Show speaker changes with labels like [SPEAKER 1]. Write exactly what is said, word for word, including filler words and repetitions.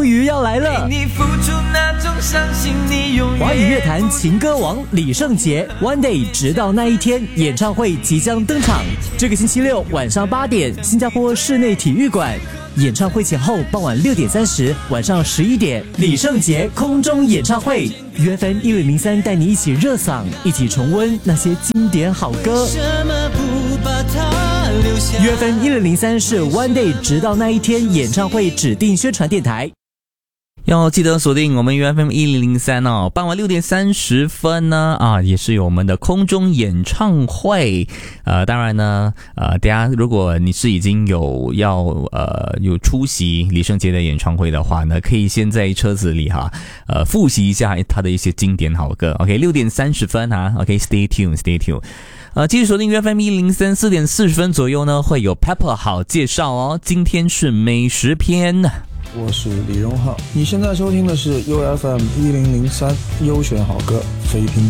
[SPEAKER 1] 于要来了！
[SPEAKER 2] 你付出那种伤心你永远
[SPEAKER 1] 华语乐坛情歌王李圣杰 One Day 直到那一天演唱会即将登场，这个星期六晚上八点，新加坡室内体育馆。演唱会前后傍晚六点三十，晚上十一点，李圣杰空中演唱会。U F M 一零零三带你一起热嗓，一起重温那些经典好歌。U F M 一零零三是 One Day 直到那一天演唱会指定宣传电台。
[SPEAKER 3] 要记得锁定我们 U F M 一零零三哦，傍晚六点三十分呢啊，也是有我们的空中演唱会。呃，当然呢，呃，大家如果你是已经有要呃有出席李圣杰的演唱会的话呢，可以先在车子里哈，呃，复习一下他的一些经典好歌。OK， 六点三十分哈 ，OK，Stay tuned，Stay tuned。呃，继续锁定 U F M 一零三，四点四十分左右呢会有 Pepper 好介绍哦。今天是美食篇。
[SPEAKER 4] 我是李荣浩，你现在收听的是 U F M 一零零三优选好歌非评